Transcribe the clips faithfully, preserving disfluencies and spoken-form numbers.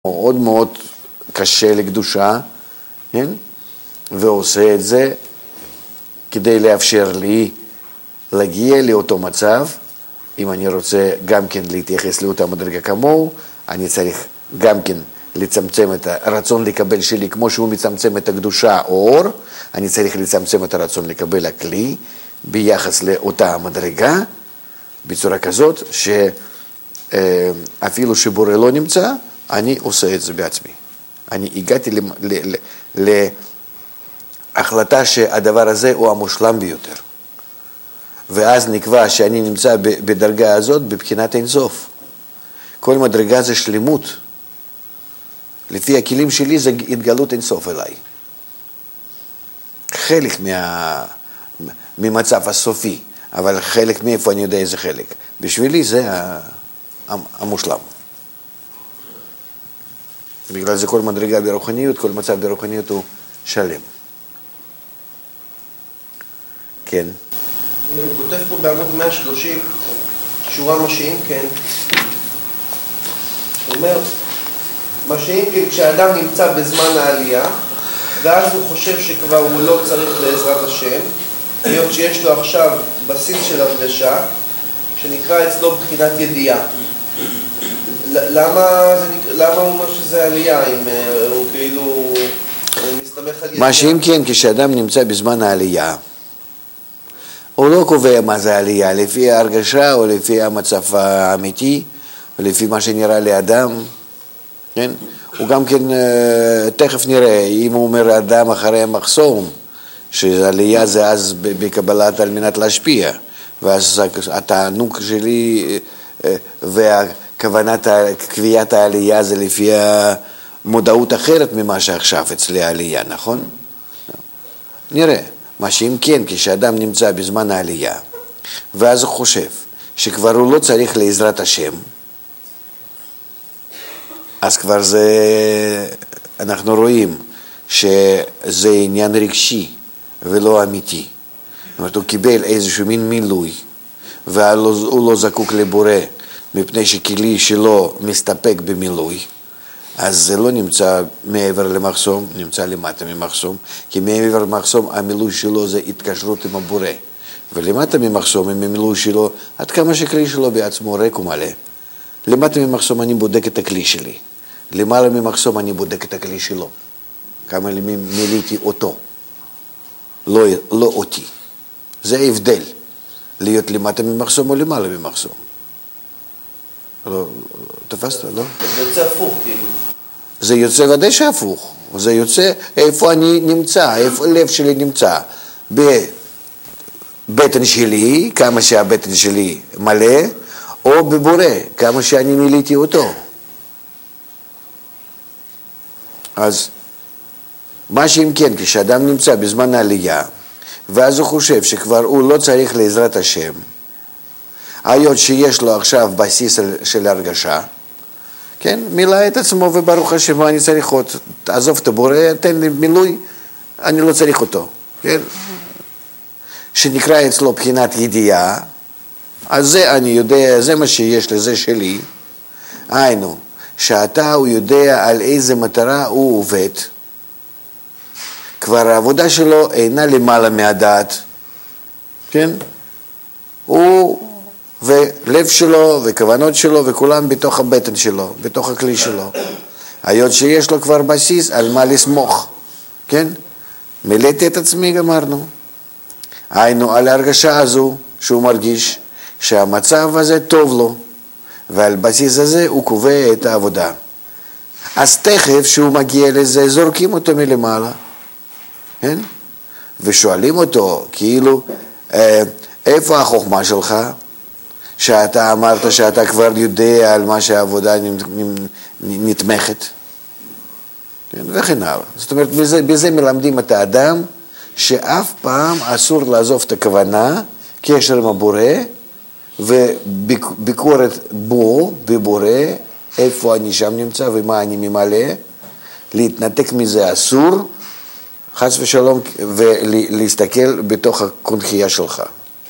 מאוד מאוד קשה לקדושה, כן? ועושה את זה כדי לאפשר לי להגיע לאותו מצב. אם אני רוצה גם כן להתייחס לאותה מדרגה כמוהו, אני צריך גם כן לצמצם את הרצון לקבל שלי כמו שהוא מצמצם את הקדושה או אור, אני צריך לצמצם את הרצון לקבל הכלי ביחס לאותה מדרגה, בצורה כזאת שאפילו שבורא לא נמצא, אני עושה את זה בעצמי. אני הגעתי להחלטה שהדבר הזה הוא המושלם ביותר. ואז נקבע שאני נמצא בדרגה הזאת בבחינת אין סוף. כל מדרגה זה שלמות. לפי הכלים שלי זה התגלות אין סוף אליי. חלק מה... ממצב הסופי, אבל חלק מאיפה אני יודע איזה חלק. בשבילי זה המושלם. בגלל זה כל מדרגה ברוחניות, כל מצב ברוחניות הוא שלם. כן. אני כותב פה בעמוד מאה ושלושים, שורה משיעים כן. הוא אומר, משיעים כן כשאדם נמצא בזמן העלייה, ואז הוא חושב שכבר הוא לא צריך לעזרת השם, היות שיש לו עכשיו בסיס של הרגשה, שנקרא אצלו בחינת ידיעה. למה, למה הוא אומר שזה עלייה, אם הוא כאילו מסתמך על ידיעה? מה שאם כן, כשאדם נמצא בזמן העלייה, הוא לא קובע מה זה עלייה, לפי ההרגשה או לפי המצב האמיתי, או לפי מה שנראה לאדם, כן? הוא גם כן, תכף נראה, אם הוא אומר אדם אחרי המחסום, שעלייה זה אז בקבלת על מנת להשפיע, ואז התענוג שלי והכוונת קביעת העלייה זה לפי המודעות אחרת ממה שעכשיו אצלי העלייה, נכון? נראה. מה שאם כן, כשאדם נמצא בזמן העלייה, ואז הוא חושב שכבר הוא לא צריך לעזרת השם, אז כבר זה, אנחנו רואים שזה עניין רגשי ולא אמיתי. זאת אומרת, הוא קיבל איזשהו מין מילוי, והוא לא זקוק לבורא, מפני שכלי שלו מסתפק במילוי, אז זה לא נמצא מעבר למחסום, נמצא למטה ממחסום, כי מעבר למחסום המילוי שלו זה התקשרות עם הבורא. ולמטה ממחסום, עם המילוי שלו, עד כמה שכלי שלו בעצמו ריק ומלא. למטה ממחסום אני בודק את הכלי שלי. למעלה ממחסום אני בודק את הכלי שלו. כמה מילאתי אותו, לא, לא אותי. זה ההבדל, להיות למטה ממחסום או למעלה ממחסום. לא, תפסת, לא? זה יוצא הפוך, כאילו. זה יוצא ודאי שהפוך. זה יוצא איפה אני נמצא, איפה הלב שלי נמצא. בבטן שלי, כמה שהבטן שלי מלא, או בבורא, כמה שאני מילאתי אותו. אז מה שאם כן, כשאדם נמצא בזמן העלייה, ואז הוא חושב שכבר הוא לא צריך לעזרת השם, היות שיש לו עכשיו בסיס של הרגשה, כן, מילא את עצמו וברוך השם, מה אני צריך עוד? תעזוב את הבורא, תן לי מילוי, אני לא צריך אותו, כן? שנקרא אצלו בחינת ידיעה, אז זה אני יודע, זה מה שיש לזה שלי, היינו, שאתה הוא יודע על איזה מטרה הוא עובד, כבר העבודה שלו אינה למעלה מהדעת, כן? הוא ולב שלו וכוונות שלו וכולם בתוך הבטן שלו, בתוך הכלי שלו. היות שיש לו כבר בסיס על מה לסמוך, כן? מילאתי את עצמי, גמרנו. היינו על ההרגשה הזו שהוא מרגיש שהמצב הזה טוב לו, ועל בסיס הזה הוא קובע את העבודה. אז תכף שהוא מגיע לזה, זורקים אותו מלמעלה, כן? ושואלים אותו, כאילו, איפה החוכמה שלך? שאתה אמרת שאתה כבר יודע על מה שהעבודה נתמכת, כן? וכן הלאה. זאת אומרת, בזה, בזה מלמדים את האדם שאף פעם אסור לעזוב את הכוונה, קשר עם הבורא, וביקורת בו, בבורא, איפה אני שם נמצא ומה אני ממלא, להתנתק מזה אסור, חס ושלום, ולהסתכל בתוך הקונחייה שלך.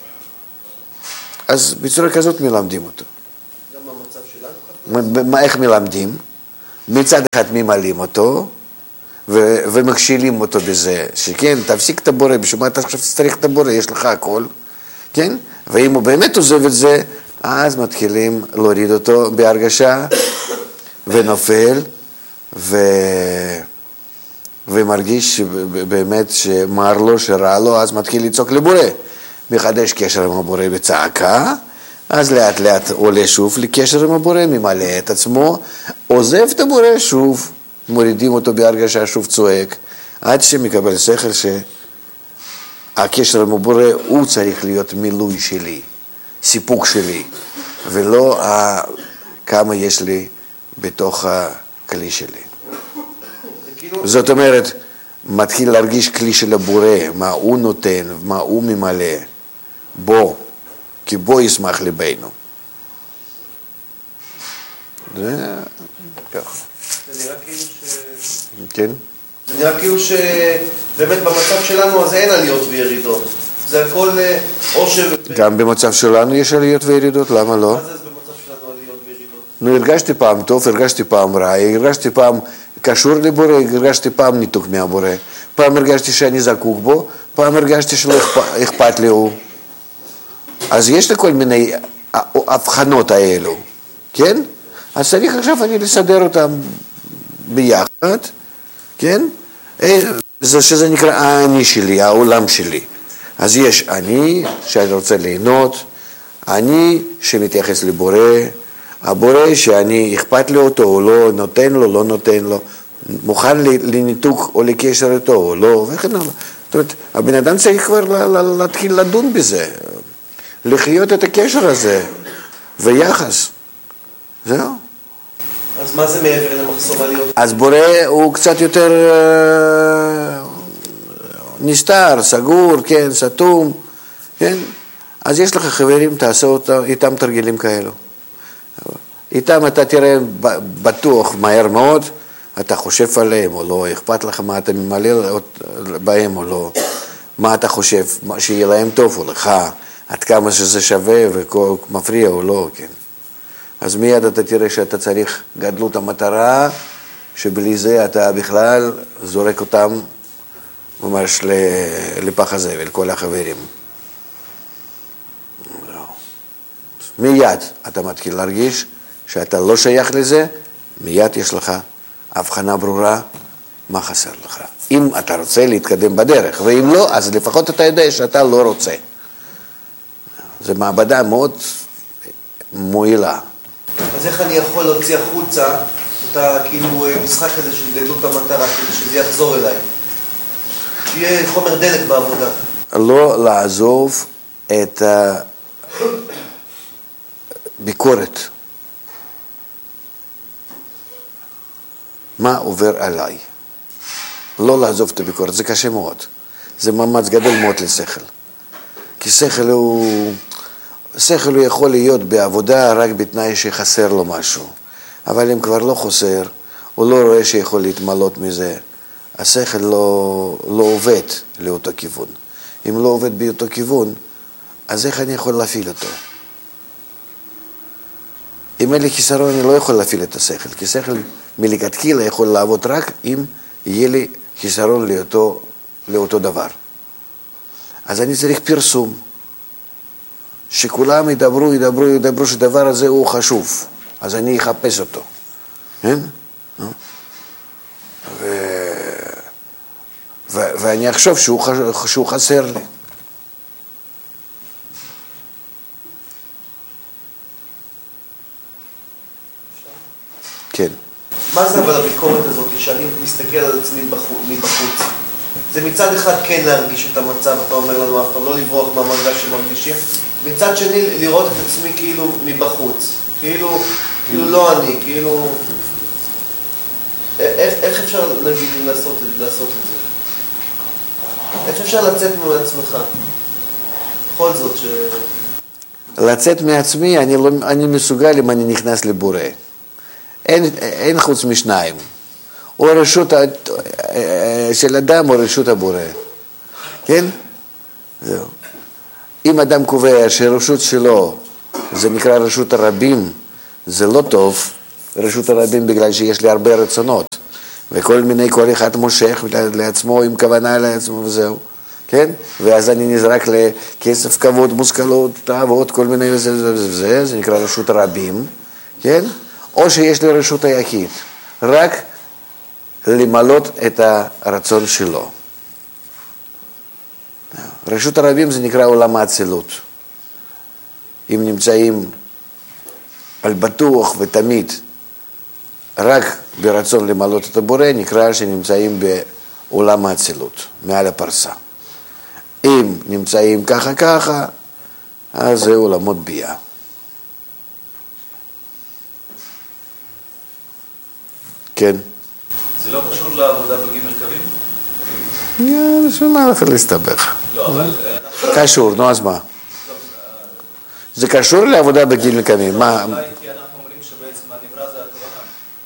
אז בצורה כזאת מלמדים אותו. גם במצב שלנו? איך מלמדים? מצד אחד ממלאים אותו, ו- ומכשילים אותו בזה, שכן, תפסיק את הבורא, בשביל מה אתה עכשיו צריך את הבורא, יש לך הכל, כן? ואם הוא באמת עוזב את זה, אז מתחילים להוריד אותו בהרגשה, ונופל, ו... ומרגיש באמת שמר לו, שרע לו, אז מתחיל לצעוק לבורא. מחדש קשר עם הבורא בצעקה, אז לאט לאט עולה שוב לקשר עם הבורא, ממלא את עצמו, עוזב את הבורא שוב, מורידים אותו בהרגשה, שוב צועק, עד שמקבל שכל שהקשר עם הבורא הוא צריך להיות מילוי שלי, סיפוק שלי, ולא כמה יש לי בתוך הכלי שלי. זאת אומרת, מתחיל להרגיש כלי של הבורא, מה הוא נותן, מה הוא ממלא, בו, כי בו ישמח ליבנו. זה ככה. זה נראה כאילו ש... כן? זה נראה כאילו שבאמת במצב שלנו אז אין עליות וירידות. זה הכל או ש... גם במצב שלנו יש עליות וירידות, למה לא? מה זה במצב שלנו עליות וירידות? נו, הרגשתי פעם טוב, הרגשתי פעם רע, הרגשתי פעם קשור לבורא, הרגשתי פעם ניתוק מהבורא, פעם הרגשתי שאני זקוק בו, פעם הרגשתי שלא אכפת לי הוא. אז יש לי כל מיני הבחנות האלו, כן? אז צריך עכשיו אני לסדר אותם ביחד, כן? זה שזה נקרא האני שלי, העולם שלי. אז יש אני שאני רוצה ליהנות, אני שמתייחס לבורא, הבורא שאני אכפת לי אותו או לא, נותן לו, לא נותן לו, מוכן לניתוק או לקשר איתו או לא, וכן הלאה. זאת אומרת, הבן אדם צריך כבר להתחיל לדון בזה, לחיות את הקשר הזה, ויחס. זהו. אז מה זה מעבר למחסום עליות? אז בורא הוא קצת יותר נסתר, סגור, כן, סתום, כן? אז יש לך חברים, תעשה אותם, איתם תרגילים כאלו. איתם אתה תראה בטוח מהר מאוד, אתה חושב עליהם או לא, אכפת לך מה אתה ממלא בהם או לא, מה אתה חושב, שיהיה להם טוב או לך, עד כמה שזה שווה ומפריע או לא, כן. אז מיד אתה תראה שאתה צריך גדלות המטרה, שבלי זה אתה בכלל זורק אותם ממש לפח הזבל, כל החברים. מיד אתה מתחיל להרגיש שאתה לא שייך לזה, מיד יש לך הבחנה ברורה מה חסר לך. אם אתה רוצה להתקדם בדרך, ואם לא, אז לפחות אתה יודע שאתה לא רוצה. זו מעבדה מאוד מועילה. אז איך אני יכול להוציא החוצה את הכאילו משחק הזה של גדלות המטרה, כדי שזה יחזור אליי? שיהיה חומר דלק בעבודה. לא לעזוב את הביקורת. מה עובר עליי? לא לעזוב את הביקורת, זה קשה מאוד. זה מאמץ גדול מאוד לשכל. כי שכל הוא... שכל הוא יכול להיות בעבודה רק בתנאי שחסר לו משהו. אבל אם כבר לא חסר, הוא לא רואה שיכול להתמלות מזה. השכל לא, לא עובד לאותו כיוון. אם לא עובד באותו כיוון, אז איך אני יכול להפעיל אותו? אם אין לי חיסרון, אני לא יכול להפעיל את השכל. כי שכל מלכתחילה יכול לעבוד רק אם יהיה לי חיסרון לאותו, לאותו דבר. אז אני צריך פרסום. שכולם ידברו, ידברו, ידברו שדבר הזה הוא חשוב. אז אני אחפש אותו. כן? ו... ו... ואני אחשוב שהוא, ח... שהוא חסר לי. כן. מה זה אבל הביקורת הזאת, שאני מסתכל על עצמי מבחוץ? זה מצד אחד כן להרגיש את המצב, אתה אומר לנו אף פעם, לא לברוח מהמרגש שמרגישים. מצד שני, לראות את עצמי כאילו מבחוץ. כאילו, כאילו לא אני, כאילו... איך, איך אפשר, נגיד, לעשות, לעשות את זה? איך אפשר לצאת מעצמך? בכל זאת ש... לצאת מעצמי, אני, לא, אני מסוגל אם אני נכנס לבורא. אין, אין חוץ משניים. או רשות של אדם או רשות הבורא. כן? זהו. אם אדם קובע שהרשות שלו, זה נקרא רשות הרבים, זה לא טוב, רשות הרבים בגלל שיש לי הרבה רצונות, וכל מיני, כל אחד מושך לעצמו עם כוונה לעצמו וזהו, כן? ואז אני נזרק לכסף, כבוד, מושכלות, תאוות, כל מיני וזה וזה וזה, זה נקרא רשות הרבים, כן? או שיש לי רשות היחיד, רק למלות את הרצון שלו. רשות הרבים זה נקרא עולם האצילות. אם נמצאים על בטוח ותמיד רק ברצון למלות את הבורא, נקרא שנמצאים בעולם האצילות, מעל הפרסה. אם נמצאים ככה ככה, אז זה עולמות ביאה. כן. זה לא קשור לעבודה בגימל קווים? בשביל מה לך להסתבך? לא, אבל... קשור, נו אז מה? זה קשור לעבודה בגימל קווים. מה? אולי כי אנחנו אומרים שבעצם הנברא זה הכוונה.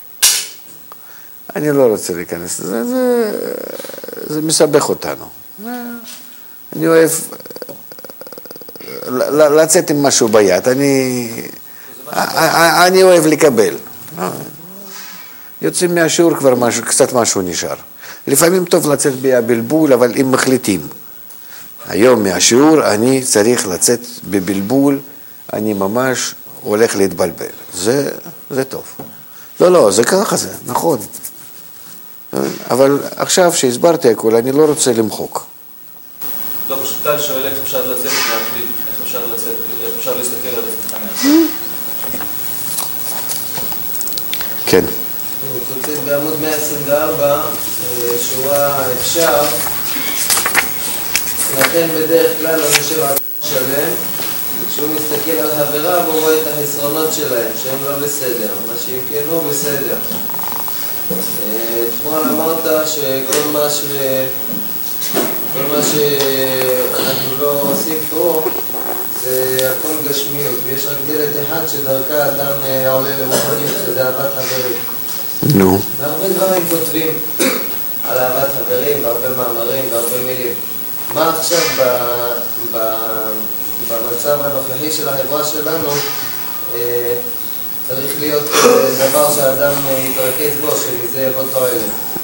אני לא רוצה להיכנס לזה, זה, זה מסבך אותנו. אני אוהב לצאת עם משהו ביד, אני, אני אוהב לקבל. יוצאים מהשיעור כבר משהו, קצת משהו נשאר. לפעמים טוב לצאת בבלבול, אבל אם מחליטים. היום מהשיעור אני צריך לצאת בבלבול, אני ממש הולך להתבלבל. זה, זה טוב. לא, לא, זה ככה זה, נכון. אבל עכשיו שהסברתי הכל, אני לא רוצה למחוק. לא, פשוט טל שואל איך אפשר לצאת מהכלי, איך אפשר לצאת, איך אפשר להסתכל על עצמך מהצד. כן. הוא כותב בעמוד מאה עשרים וארבע, שורה אפשר, לכן בדרך כלל הוא יושב על שלם, כשהוא מסתכל על חבריו הוא רואה את החסרונות שלהם, שהם לא בסדר, מה שאם כן הוא בסדר. אתמול אמרת שכל מה ש... כל מה שאנחנו לא עושים פה זה הכל גשמיות, ויש רק דלת אחד שדרכה אדם עולה לרוחניות, שזה אהבת חברים. נו. והרבה דברים כותבים על אהבת חברים, והרבה מאמרים, והרבה מילים. מה עכשיו ב, ב, במצב הנוכחי של החברה שלנו אה, צריך להיות דבר שהאדם יתרכז בו, שמזה יבוא תועלת?